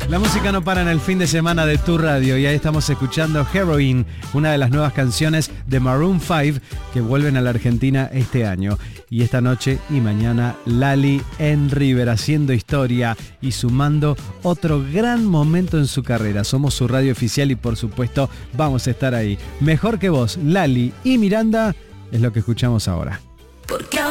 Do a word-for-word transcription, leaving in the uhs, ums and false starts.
La música no para en el fin de semana de tu radio y ahí estamos escuchando Heroin, una de las nuevas canciones de Maroon cinco que vuelven a la Argentina este año. Y esta noche y mañana Lali en River haciendo historia y sumando otro gran momento en su carrera. Somos su radio oficial y por supuesto vamos a estar ahí. Mejor que vos, Lali y Miranda es lo que escuchamos ahora. Porque